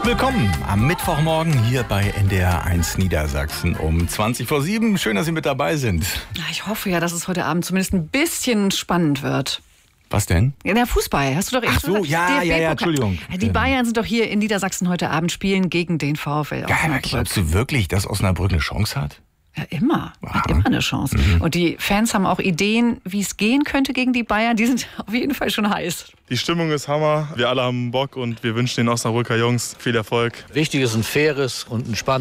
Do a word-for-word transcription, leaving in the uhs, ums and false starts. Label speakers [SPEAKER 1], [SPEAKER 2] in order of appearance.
[SPEAKER 1] Willkommen am Mittwochmorgen hier bei N D R eins Niedersachsen um zwanzig vor sieben. Schön, dass Sie mit dabei sind.
[SPEAKER 2] Ja, ich hoffe ja, dass es heute Abend zumindest ein bisschen spannend wird.
[SPEAKER 1] Was denn?
[SPEAKER 2] Ja, der Fußball, hast du doch eben
[SPEAKER 1] Ach so,
[SPEAKER 2] gesagt.
[SPEAKER 1] ja, ja, ja, Entschuldigung.
[SPEAKER 2] Die Bayern sind doch hier in Niedersachsen heute Abend, spielen gegen den VfL
[SPEAKER 1] Ja,
[SPEAKER 2] Osnabrück.
[SPEAKER 1] glaubst du wirklich, dass Osnabrück eine Chance hat?
[SPEAKER 2] Ja, immer.
[SPEAKER 1] Wow.
[SPEAKER 2] Hat immer eine Chance. Mhm. Und die Fans haben auch Ideen, wie es gehen könnte gegen die Bayern. Die sind auf jeden Fall schon heiß.
[SPEAKER 3] Die Stimmung ist Hammer. Wir alle haben Bock und wir wünschen den Osnabrücker Jungs viel Erfolg.
[SPEAKER 4] Wichtig ist ein faires und ein spannendes